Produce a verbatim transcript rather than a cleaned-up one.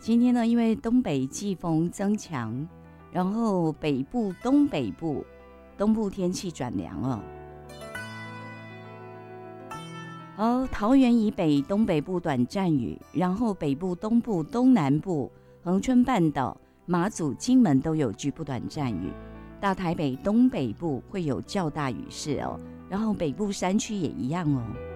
今天呢，因为东北季风增强，然后北部、东北部、东部天气转凉哦。好，桃园以北、东北部短暂雨，然后北部、东部、东南部、恒春半岛、马祖、金门都有局部短暂雨。大台北东北部会有较大雨势哦，然后北部山区也一样哦。